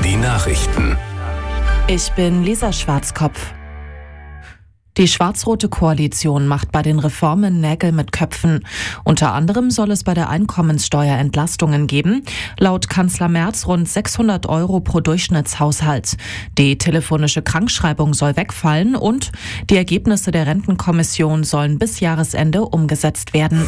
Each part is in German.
Die Nachrichten. Ich bin Lisa Schwarzkopf. Die schwarz-rote Koalition macht bei den Reformen Nägel mit Köpfen. Unter anderem soll es bei der Einkommenssteuer Entlastungen geben. Laut Kanzler Merz rund 600 € pro Durchschnittshaushalt. Die telefonische Krankschreibung soll wegfallen und die Ergebnisse der Rentenkommission sollen bis Jahresende umgesetzt werden.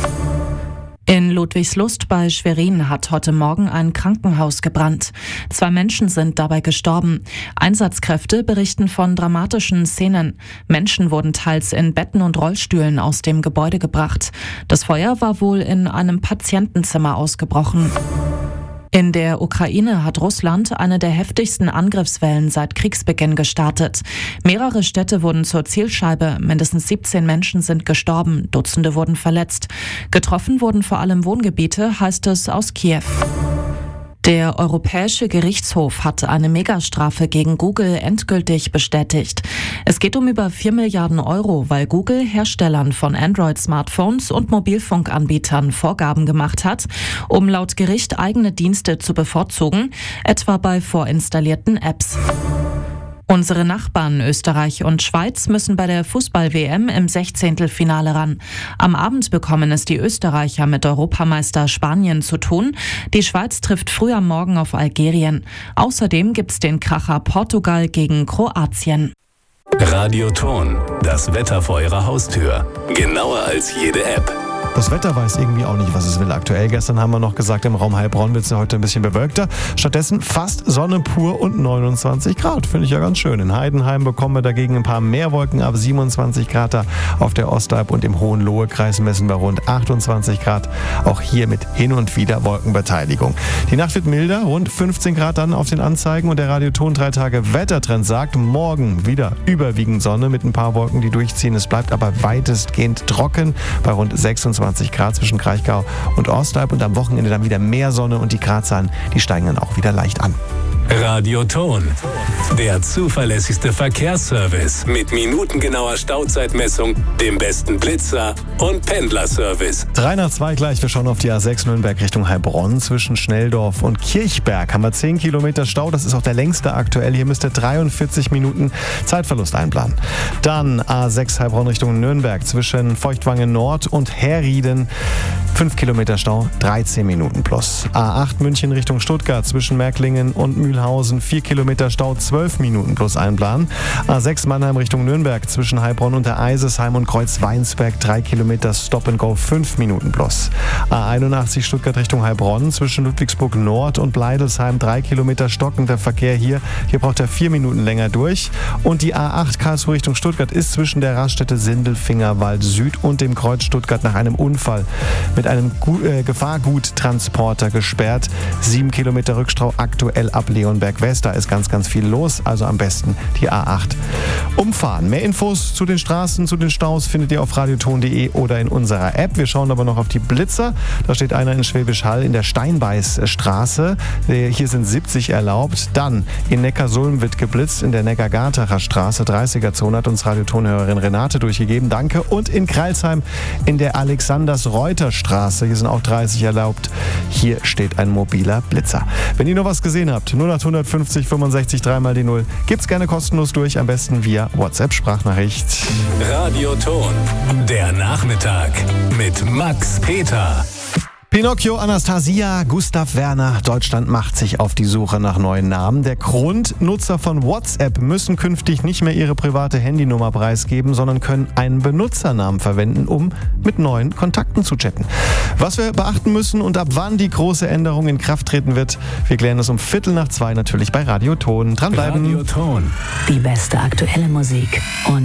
In Ludwigslust bei Schwerin hat heute Morgen ein Krankenhaus gebrannt. 2 Menschen sind dabei gestorben. Einsatzkräfte berichten von dramatischen Szenen. Menschen wurden teils in Betten und Rollstühlen aus dem Gebäude gebracht. Das Feuer war wohl in einem Patientenzimmer ausgebrochen. In der Ukraine hat Russland eine der heftigsten Angriffswellen seit Kriegsbeginn gestartet. Mehrere Städte wurden zur Zielscheibe, mindestens 17 Menschen sind gestorben, Dutzende wurden verletzt. Getroffen wurden vor allem Wohngebiete, heißt es aus Kiew. Der Europäische Gerichtshof hat eine Megastrafe gegen Google endgültig bestätigt. Es geht um über 4 Milliarden €, weil Google Herstellern von Android-Smartphones und Mobilfunkanbietern Vorgaben gemacht hat, um laut Gericht eigene Dienste zu bevorzugen, etwa bei vorinstallierten Apps. Unsere Nachbarn Österreich und Schweiz müssen bei der Fußball-WM im 16. Finale ran. Am Abend bekommen es die Österreicher mit Europameister Spanien zu tun. Die Schweiz trifft früh am Morgen auf Algerien. Außerdem gibt's den Kracher Portugal gegen Kroatien. Radioton, das Wetter vor Ihrer Haustür. Genauer als jede App. Das Wetter weiß irgendwie auch nicht, was es will aktuell. Gestern haben wir noch gesagt, im Raum Heilbronn wird es ja heute ein bisschen bewölkter. Stattdessen fast Sonne pur und 29 Grad. Finde ich ja ganz schön. In Heidenheim bekommen wir dagegen ein paar mehr Wolken ab 27 Grad. Da auf der Ostalb und im Hohenlohe-Kreis messen wir rund 28 Grad. Auch hier mit hin und wieder Wolkenbeteiligung. Die Nacht wird milder, rund 15 Grad dann auf den Anzeigen. Und der Radioton 3 Tage Wettertrend sagt, morgen wieder überwiegend Sonne mit ein paar Wolken, die durchziehen. Es bleibt aber weitestgehend trocken bei rund 26 Grad zwischen Kraichgau und Ostalb und am Wochenende dann wieder mehr Sonne und die Gradzahlen, die steigen dann auch wieder leicht an. Radioton, der zuverlässigste Verkehrsservice mit minutengenauer Stauzeitmessung, dem besten Blitzer und Pendlerservice. 3:02 gleich, wir schauen auf die A6 Nürnberg Richtung Heilbronn. Zwischen Schnelldorf und Kirchberg haben wir 10 Kilometer Stau, das ist auch der längste aktuell. Hier müsst ihr 43 Minuten Zeitverlust einplanen. Dann A6 Heilbronn Richtung Nürnberg zwischen Feuchtwangen Nord und Herrieden. 5 Kilometer Stau, 13 Minuten plus. A8 München Richtung Stuttgart zwischen Märklingen und Mühlhausen, 4 Kilometer Stau, 12 Minuten plus einplanen. A6 Mannheim Richtung Nürnberg zwischen Heilbronn und der Eisesheim und Kreuzweinsberg, 3 Kilometer Stop and Go, 5 Minuten plus. A81 Stuttgart Richtung Heilbronn zwischen Ludwigsburg Nord und Bleidelsheim, 3 Kilometer stockender Verkehr hier. Hier braucht er 4 Minuten länger durch. Und die A8 Karlsruhe Richtung Stuttgart ist zwischen der Raststätte Sindelfingerwald Süd und dem Kreuz Stuttgart nach einem Unfall mit einem Gefahrguttransporter gesperrt. 7 Kilometer Rückstau aktuell ab Leonberg West. Da ist ganz, ganz viel los. Also am besten die A8 umfahren. Mehr Infos zu den Straßen, zu den Staus findet ihr auf radioton.de oder in unserer App. Wir schauen aber noch auf die Blitzer. Da steht einer in Schwäbisch Hall in der Steinbeißstraße. Hier sind 70 erlaubt. Dann in Neckarsulm wird geblitzt in der Neckargartacher Straße. 30er-Zone hat uns Radiotonhörerin Renate durchgegeben. Danke. Und in Kreilsheim in der Alexanders-Reuter-Straße. Hier sind auch 30 erlaubt. Hier steht ein mobiler Blitzer. Wenn ihr noch was gesehen habt, 0850 65 3 mal die 0. Gibt's gerne kostenlos durch, am besten via WhatsApp-Sprachnachricht. Radioton, der Nachmittag mit Max Peter. Pinocchio, Anastasia, Gustav Werner. Deutschland macht sich auf die Suche nach neuen Namen. Der Grund, Nutzer von WhatsApp müssen künftig nicht mehr ihre private Handynummer preisgeben, sondern können einen Benutzernamen verwenden, um mit neuen Kontakten zu chatten. Was wir beachten müssen und ab wann die große Änderung in Kraft treten wird, wir klären es um 13:45 natürlich bei Radioton. Dranbleiben. Radioton. Die beste aktuelle Musik und